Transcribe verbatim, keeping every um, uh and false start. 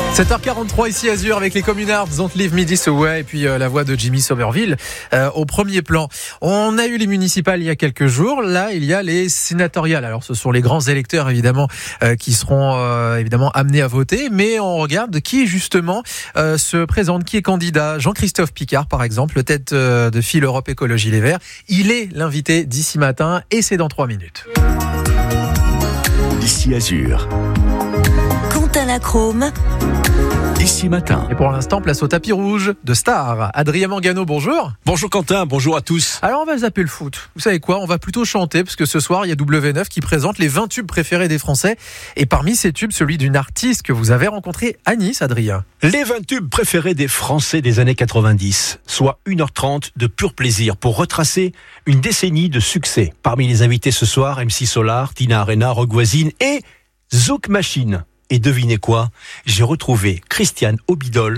sept heures quarante-trois ici Azur avec les communards Don't Leave Me This Away et puis euh, la voix de Jimmy Somerville euh, au premier plan. On a eu les municipales il y a quelques jours, là il y a les sénatoriales. Alors ce sont les grands électeurs évidemment euh, qui seront euh, évidemment amenés à voter, mais on regarde qui justement euh, se présente, qui est candidat. Jean-Christophe Picard par exemple, tête euh, de file Europe Écologie Les Verts. Il est l'invité d'ici matin et c'est dans trois minutes. Ici Azur. Quentin Lachrome. Ici matin. Et pour l'instant, place au tapis rouge de Star. Adrien Mangano, bonjour. Bonjour Quentin, bonjour à tous. Alors on va zapper le foot. Vous savez quoi ? On va plutôt chanter parce que ce soir, il y a W neuf qui présente les vingt tubes préférés des Français. Et parmi ces tubes, celui d'une artiste que vous avez rencontrée à Nice, Adrien. Les vingt tubes préférés des Français des années quatre-vingt-dix, soit une heure trente de pur plaisir pour retracer une décennie de succès. Parmi les invités ce soir, M C Solar, Tina Arena, Rogue Voisine et Zouk Machine. Et devinez quoi ? J'ai retrouvé Christiane Obidol